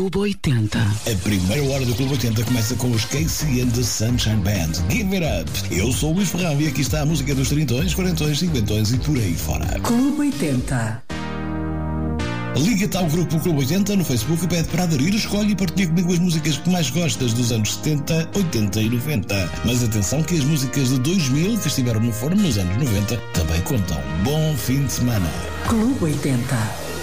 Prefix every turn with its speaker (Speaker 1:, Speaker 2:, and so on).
Speaker 1: Clube 80.
Speaker 2: A primeira hora do Clube 80 começa com os Casey and the Sunshine Band. Give it up! Eu sou o Luís Ferrão e aqui está a música dos 30, 40, 50 e por aí fora.
Speaker 1: Clube 80.
Speaker 2: Liga-te ao grupo Clube 80 no Facebook e pede para aderir, escolhe e partilha comigo as músicas que mais gostas dos anos 70, 80 e 90. Mas atenção que as músicas de 2000 que estiveram no forno nos anos 90 também contam. Bom fim de semana.
Speaker 1: Clube 80.